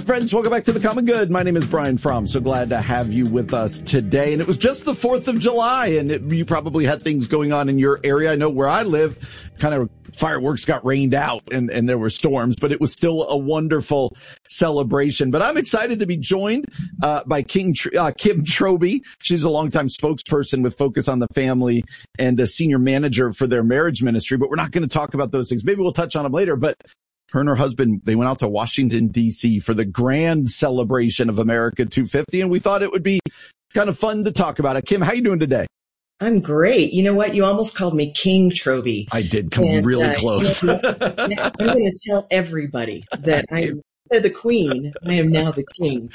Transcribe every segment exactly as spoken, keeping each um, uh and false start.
friends. Welcome back to The Common Good. My name is Brian Fromm. So glad to have you with us today. And it was just the fourth of July, and it, you probably had things going on in your area. I know where I live, kind of fireworks got rained out and, and there were storms, but it was still a wonderful celebration. But I'm excited to be joined uh, by King, uh, Kim Trobey. She's a longtime spokesperson with Focus on the Family and a senior manager for their marriage ministry. But we're not going to talk about those things. Maybe we'll touch on them later. But her and her husband, they went out to Washington, D C for the grand celebration of America two fifty, and we thought it would be kind of fun to talk about it. Kim, how you doing today? I'm great. You know what? You almost called me King Trobey. I did come and, really uh, close. You know, I'm going to tell everybody that I'm the queen. I am now the king.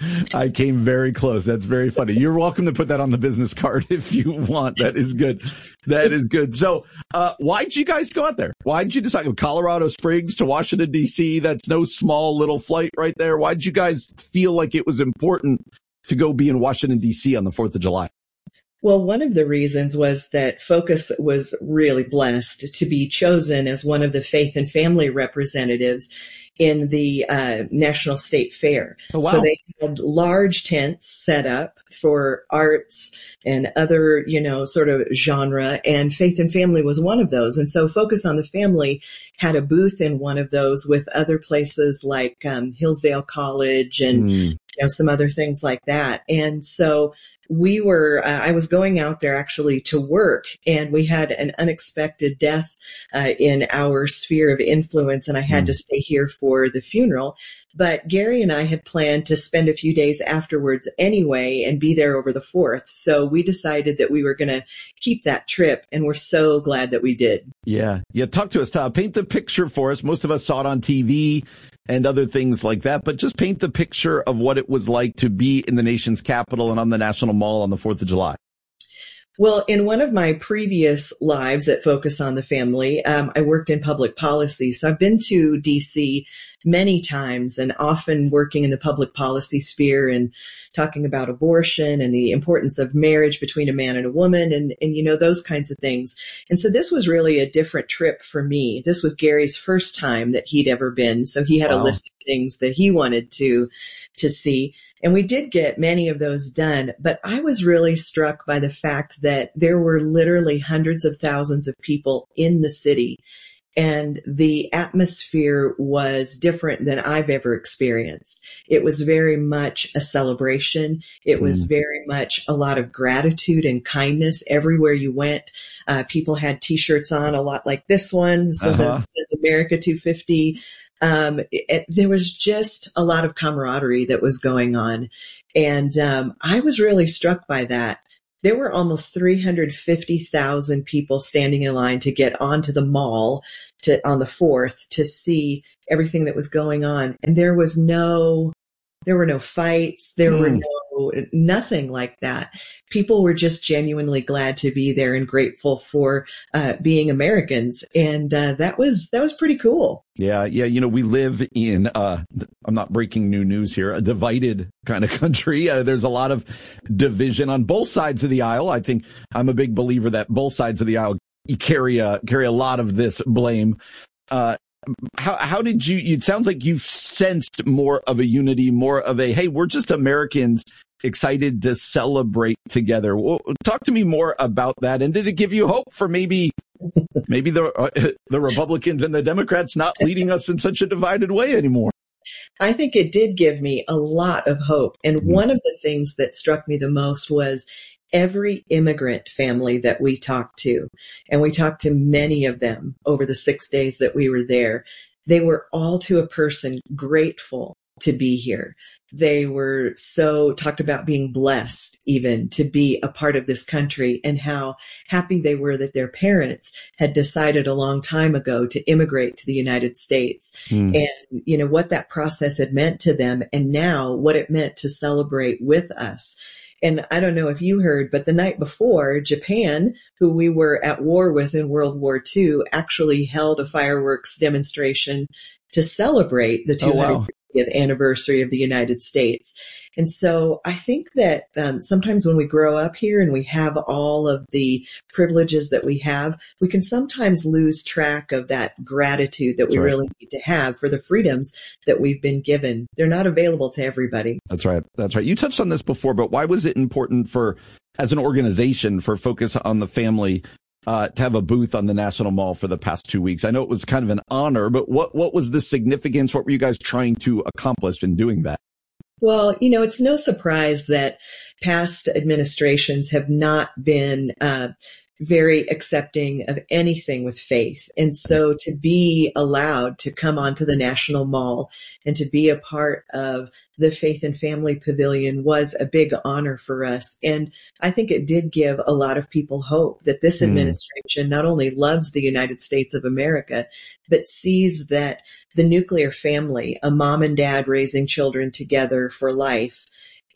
I came very close. That's very funny. You're welcome to put that on the business card if you want. That is good. That is good. So, uh, why'd you guys go out there? Why'd you decide Colorado Springs to Washington, D C? That's no small little flight right there. Why'd you guys feel like it was important to go be in Washington, D C on the fourth of July? Well, one of the reasons was that Focus was really blessed to be chosen as one of the faith and family representatives in the uh, National State Fair. Oh, wow. So they had large tents set up for arts and other, you know, sort of genre, and faith and family was one of those. And so Focus on the Family had a booth in one of those with other places like um, Hillsdale College and, mm. you know, some other things like that. And so we were, uh, I was going out there actually to work, and we had an unexpected death uh, in our sphere of influence, and I had mm. to stay here for the funeral. But Gary and I had planned to spend a few days afterwards anyway and be there over the fourth. So we decided that we were going to keep that trip, and we're so glad that we did. Yeah. Yeah. Talk to us, Tom. Paint the picture for us. Most of us saw it on T V and other things like that, but just paint the picture of what it was like to be in the nation's capital and on the National Mall on the fourth of July. Well, in one of my previous lives at Focus on the Family, um, I worked in public policy. So I've been to D C many times, and often working in the public policy sphere and talking about abortion and the importance of marriage between a man and a woman and, and, you know, those kinds of things. And so this was really a different trip for me. This was Gary's first time that he'd ever been. So he had wow. a list of things that he wanted to, to see. And we did get many of those done, but I was really struck by the fact that there were literally hundreds of thousands of people in the city, and the atmosphere was different than I've ever experienced. It was very much a celebration. It was mm. very much a lot of gratitude and kindness everywhere you went. Uh, people had T-shirts on, a lot like this one. This was uh-huh. a, says America two fifty. Um, it, there was just a lot of camaraderie that was going on. And, um, I was really struck by that. There were almost three hundred fifty thousand people standing in line to get onto the mall to, on the fourth to see everything that was going on. And there was no, there were no fights. There mm. were no, nothing like that. People were just genuinely glad to be there and grateful for, uh, being Americans. And, uh, that was, that was pretty cool. Yeah. Yeah. You know, we live in, uh, I'm not breaking new news here, a divided kind of country. Uh, there's a lot of division on both sides of the aisle. I think I'm a big believer that both sides of the aisle carry a, carry a lot of this blame. Uh, How how did you, it sounds like you've sensed more of a unity, more of a, hey, we're just Americans excited to celebrate together. Well, talk to me more about that. And did it give you hope for maybe, maybe the, uh, the Republicans and the Democrats not leading us in such a divided way anymore? I think it did give me a lot of hope. And mm-hmm. one of the things that struck me the most was every immigrant family that we talked to, and we talked to many of them over the six days that we were there, they were all to a person grateful to be here. They were so talked about being blessed even to be a part of this country, and how happy they were that their parents had decided a long time ago to immigrate to the United States, mm. and, you know, what that process had meant to them, and now what it meant to celebrate with us. And I don't know if you heard, but the night before, Japan, who we were at war with in World War Two, actually held a fireworks demonstration to celebrate the two hundred fiftieth fiftieth anniversary of the United States. And so I think that um, sometimes when we grow up here and we have all of the privileges that we have, we can sometimes lose track of that gratitude that we That's right. really need to have for the freedoms that we've been given. They're not available to everybody. That's right. That's right. You touched on this before, but why was it important for, as an organization, for Focus on the Family uh, to have a booth on the National Mall for the past two weeks? I know it was kind of an honor, but what, what was the significance? What were you guys trying to accomplish in doing that? Well, you know, it's no surprise that past administrations have not been uh, very accepting of anything with faith. And so to be allowed to come onto the National Mall and to be a part of the Faith and Family Pavilion was a big honor for us. And I think it did give a lot of people hope that this mm. administration not only loves the United States of America, but sees that the nuclear family, a mom and dad raising children together for life,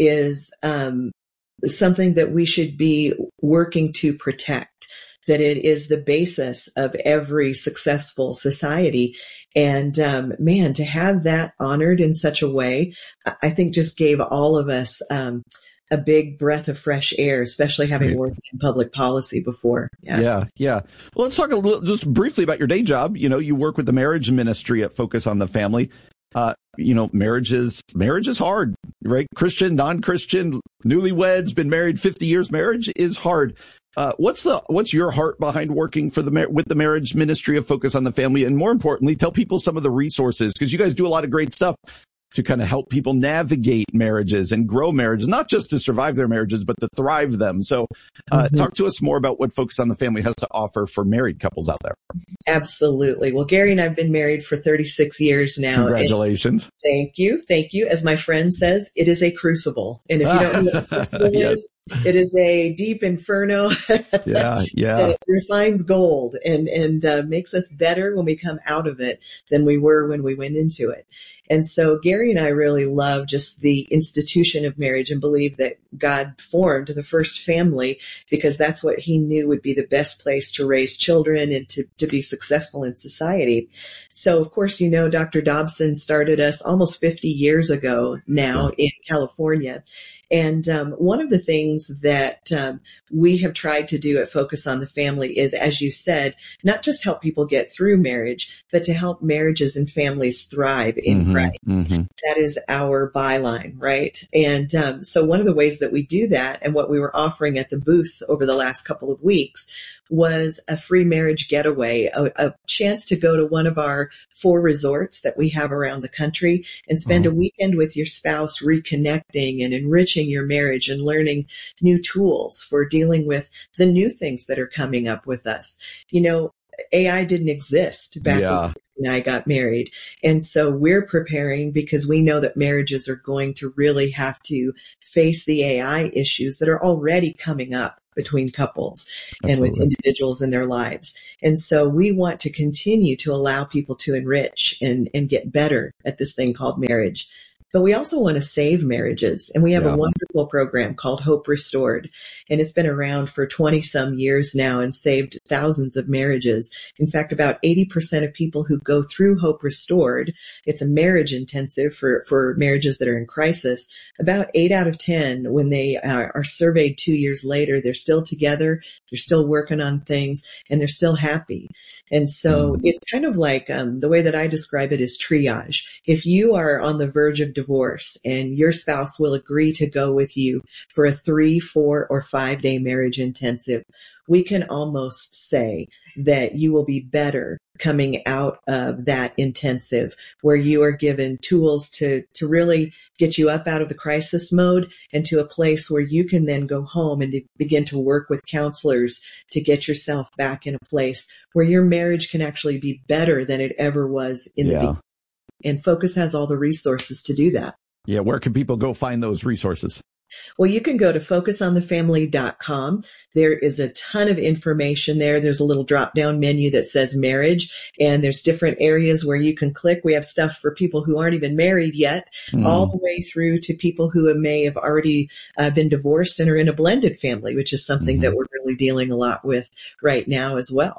is um, something that we should be working to protect, that it is the basis of every successful society. And um, man, to have that honored in such a way, I think just gave all of us um, a big breath of fresh air, especially having worked in public policy before. Yeah. yeah, yeah. Well, let's talk a little, just briefly about your day job. You know, you work with the marriage ministry at Focus on the Family. Uh, you know, marriage is, marriage is hard, right? Christian, non-Christian, newlyweds, been married fifty years. Marriage is hard. Uh, what's the, what's your heart behind working for the, with the marriage ministry of Focus on the Family? And more importantly, tell people some of the resources, because you guys do a lot of great stuff to kind of help people navigate marriages and grow marriages, not just to survive their marriages, but to thrive them. So uh, mm-hmm. talk to us more about what Focus on the Family has to offer for married couples out there. Absolutely. Well, Gary and I have been married for thirty-six years now. Congratulations. Thank you. Thank you. As my friend says, it is a crucible. And if you don't know what a crucible yes. is, it is a deep inferno yeah, yeah. that refines gold and, and uh, makes us better when we come out of it than we were when we went into it. And so Gary and I really love just the institution of marriage and believe that God formed the first family because that's what he knew would be the best place to raise children and to, to be successful in society. So, of course, you know, Doctor Dobson started us almost fifty years ago now in California. And um, one of the things that um, we have tried to do at Focus on the Family is, as you said, not just help people get through marriage, but to help marriages and families thrive in mm-hmm, Christ. Mm-hmm. That is our byline, right? And um, so one of the ways that we do that and what we were offering at the booth over the last couple of weeks was a free marriage getaway, a, a chance to go to one of our four resorts that we have around the country and spend mm-hmm. a weekend with your spouse reconnecting and enriching your marriage and learning new tools for dealing with the new things that are coming up with us. You know, A I didn't exist back yeah. when I got married. And so we're preparing because we know that marriages are going to really have to face the A I issues that are already coming up between couples Absolutely. And with individuals in their lives. And so we want to continue to allow people to enrich and, and get better at this thing called marriage. But we also want to save marriages. And we have yeah. a wonderful program called Hope Restored. And it's been around for twenty some years now and saved thousands of marriages. In fact, about eighty percent of people who go through Hope Restored, it's a marriage intensive for, for marriages that are in crisis. About eight out of ten, when they are, are surveyed two years later, they're still together, they're still working on things, and they're still happy. And so mm. it's kind of like um, the way that I describe it is triage. If you are on the verge of divorce and your spouse will agree to go with you for a three, four, or five day marriage intensive, we can almost say that you will be better coming out of that intensive where you are given tools to, to really get you up out of the crisis mode and to a place where you can then go home and to begin to work with counselors to get yourself back in a place where your marriage can actually be better than it ever was in yeah. the beginning. And Focus has all the resources to do that. Yeah. Where can people go find those resources? Well, you can go to focus on the family dot com. There is a ton of information there. There's a little drop-down menu that says marriage, and there's different areas where you can click. We have stuff for people who aren't even married yet, mm. all the way through to people who may have already uh, been divorced and are in a blended family, which is something mm-hmm. that we're really dealing a lot with right now as well.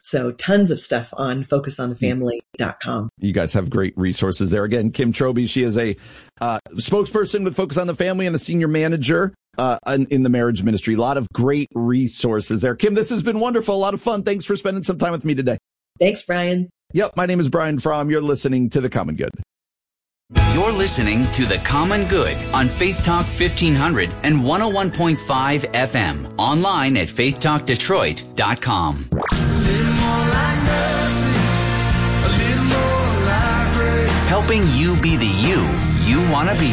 So tons of stuff on focus on the family dot com. You guys have great resources there. Again, Kim Trowbridge, she is a uh, spokesperson with Focus on the Family and a senior manager uh, in, in the marriage ministry. A lot of great resources there. Kim, this has been wonderful. A lot of fun. Thanks for spending some time with me today. Thanks, Brian. Yep, my name is Brian Fromm. You're listening to The Common Good. You're listening to The Common Good on Faith Talk fifteen hundred and one oh one point five F M. Online at faith talk detroit dot com. Helping you be the you you want to be.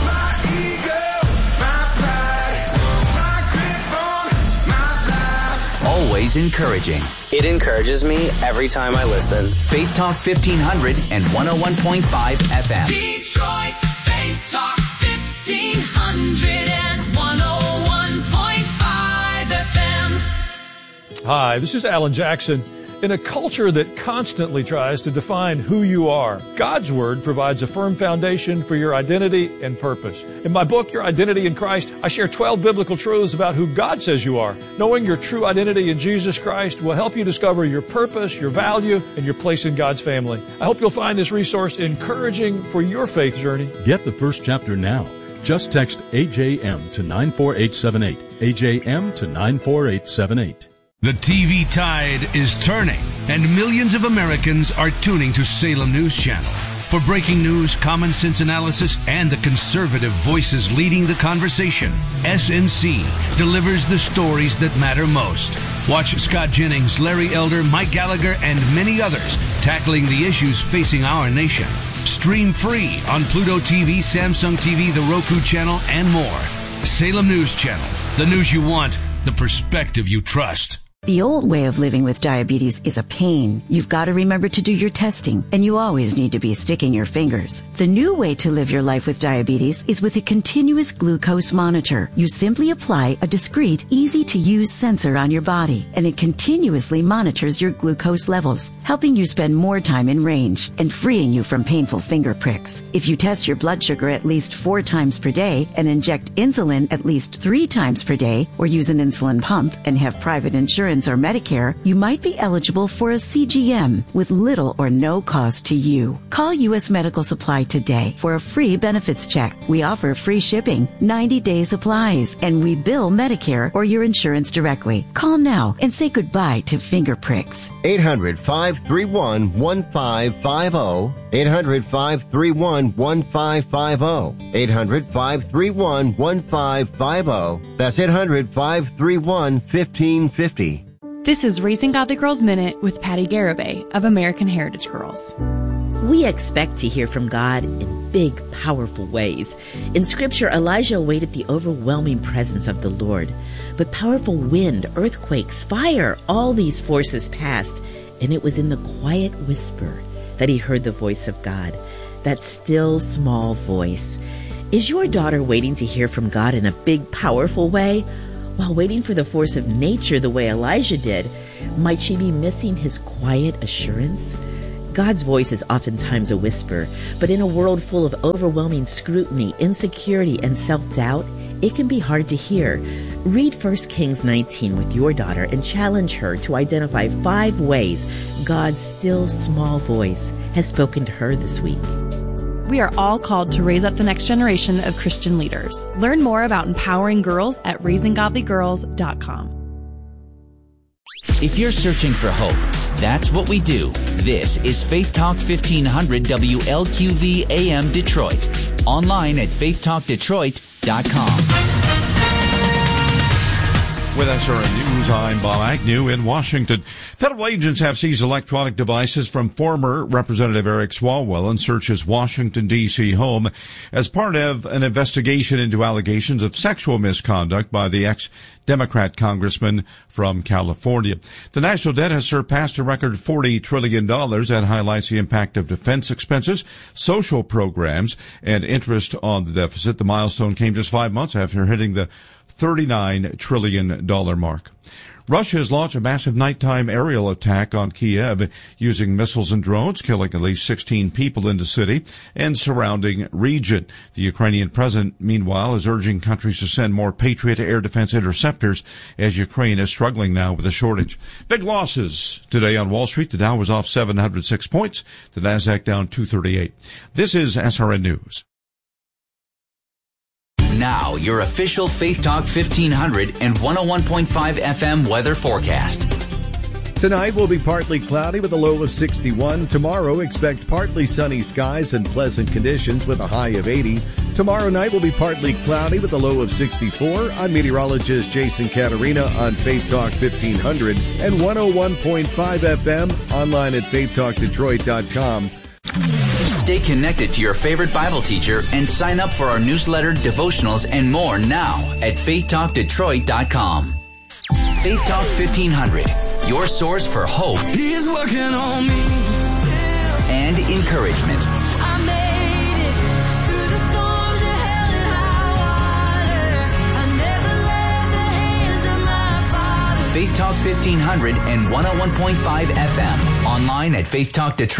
Always encouraging. It encourages me every time I listen. Faith Talk fifteen hundred and one oh one point five F M. Detroit's Faith Talk fifteen hundred and one oh one point five F M. Hi, this is Alan Jackson. In a culture that constantly tries to define who you are, God's Word provides a firm foundation for your identity and purpose. In my book, Your Identity in Christ, I share twelve biblical truths about who God says you are. Knowing your true identity in Jesus Christ will help you discover your purpose, your value, and your place in God's family. I hope you'll find this resource encouraging for your faith journey. Get the first chapter now. Just text A J M to nine four eight seven eight. A J M to nine four eight seven eight. The T V tide is turning, and millions of Americans are tuning to Salem News Channel. For breaking news, common sense analysis, and the conservative voices leading the conversation, S N C delivers the stories that matter most. Watch Scott Jennings, Larry Elder, Mike Gallagher, and many others tackling the issues facing our nation. Stream free on Pluto T V, Samsung T V, the Roku channel, and more. Salem News Channel. The news you want, the perspective you trust. The old way of living with diabetes is a pain. You've got to remember to do your testing, and you always need to be sticking your fingers. The new way to live your life with diabetes is with a continuous glucose monitor. You simply apply a discreet, easy-to-use sensor on your body, and it continuously monitors your glucose levels, helping you spend more time in range and freeing you from painful finger pricks. If you test your blood sugar at least four times per day and inject insulin at least three times per day, or use an insulin pump and have private insurance or Medicare, you might be eligible for a C G M with little or no cost to you. Call U S Medical Supply today for a free benefits check. We offer free shipping, ninety day supplies, and we bill Medicare or your insurance directly. Call now and say goodbye to finger pricks. eight hundred, five three one, one five five zero. eight hundred, five three one, one five five zero. eight hundred, five three one, one five five zero. That's eight hundred, five three one, one five five zero. This is Raising Godly Girls Minute with Patty Garibay of American Heritage Girls. We expect to hear from God in big, powerful ways. In Scripture, Elijah awaited the overwhelming presence of the Lord. But powerful wind, earthquakes, fire, all these forces passed, and it was in the quiet whisper that he heard the voice of God, that still, small voice. Is your daughter waiting to hear from God in a big, powerful way? While waiting for the force of nature the way Elijah did, might she be missing his quiet assurance? God's voice is oftentimes a whisper, but in a world full of overwhelming scrutiny, insecurity, and self-doubt, it can be hard to hear. Read First Kings nineteen with your daughter and challenge her to identify five ways God's still small voice has spoken to her this week. We are all called to raise up the next generation of Christian leaders. Learn more about empowering girls at raising godly girls dot com. If you're searching for hope, that's what we do. This is Faith Talk fifteen hundred W L Q V A M Detroit. Online at faith talk detroit dot com. With S R N News, I'm Bob Agnew in Washington. Federal agents have seized electronic devices from former Representative Eric Swalwell in search his Washington, D C home as part of an investigation into allegations of sexual misconduct by the ex-Democrat congressman from California. The national debt has surpassed a record forty trillion dollars. That highlights the impact of defense expenses, social programs, and interest on the deficit. The milestone came just five months after hitting the thirty-nine trillion dollars mark. Russia has launched a massive nighttime aerial attack on Kiev using missiles and drones, killing at least sixteen people in the city and surrounding region. The Ukrainian president, meanwhile, is urging countries to send more Patriot air defense interceptors as Ukraine is struggling now with a shortage. Big losses today on Wall Street. The Dow was off seven hundred six points. The Nasdaq down two thirty-eight. This is S R N News. Now, your official Faith Talk fifteen hundred and one oh one point five F M weather forecast. Tonight will be partly cloudy with a low of sixty-one. Tomorrow, expect partly sunny skies and pleasant conditions with a high of eighty. Tomorrow night will be partly cloudy with a low of sixty-four. I'm meteorologist Jason Caterina on Faith Talk fifteen hundred and one oh one point five F M, online at faith talk detroit dot com. Stay connected to your favorite Bible teacher and sign up for our newsletter, devotionals, and more now at faith talk detroit dot com. Faith Talk fifteen hundred, your source for hope. He's working on me. And encouragement. I made it through the storms of hell and high water. I never left the hands of my Father. Faith Talk fifteen hundred and one oh one point five F M. Online at faith talk detroit.